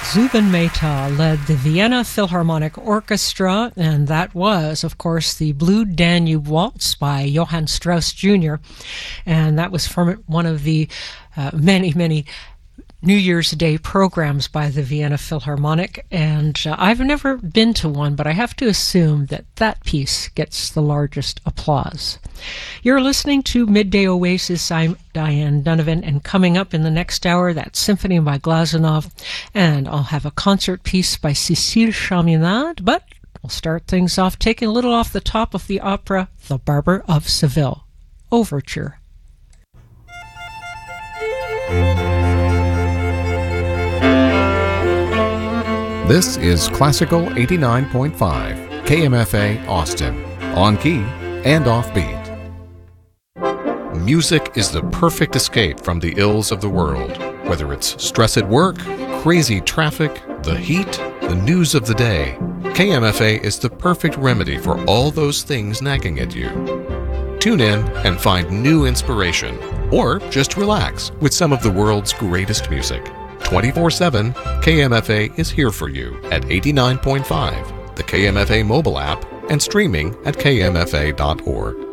Zubin Mehta led the Vienna Philharmonic Orchestra, and that was, of course, the Blue Danube Waltz by Johann Strauss Jr., and that was from one of the many New Year's Day programs by the Vienna Philharmonic, and I've never been to one, but I have to assume that that piece gets the largest applause. You're listening to Midday Oasis. I'm Diane Donovan, and coming up in the next hour, that Symphony by Glazunov, and I'll have a concert piece by Cécile Chaminade, but we'll start things off taking a little off the top of the opera, The Barber of Seville, Overture. This is Classical 89.5, KMFA Austin, on key and offbeat. Music is the perfect escape from the ills of the world, whether it's stress at work, crazy traffic, the heat, the news of the day. KMFA is the perfect remedy for all those things nagging at you. Tune in and find new inspiration, or just relax with some of the world's greatest music. 24/7, KMFA is here for you at 89.5, the KMFA mobile app, and streaming at kmfa.org.